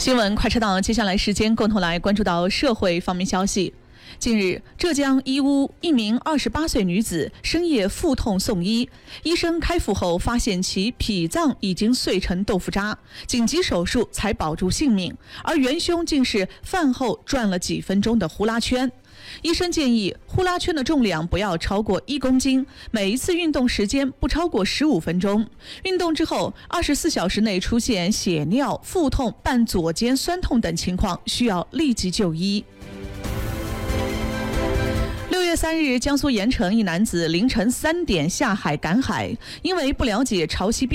新闻快车道，接下来时间共同来关注到社会方面消息。近日，浙江义乌一名28岁女子深夜腹痛送医，医生开腹后发现其脾脏已经碎成豆腐渣，紧急手术才保住性命，而元凶竟是饭后转了几分钟的呼啦圈。医生建议呼啦圈的重量不要超过1公斤，每一次运动时间不超过15分钟。运动之后24小时内出现血尿、腹痛、伴左肩酸痛等情况，需要立即就医。6月3日，江苏盐城一男子凌晨3点下海赶海，因为不了解潮汐变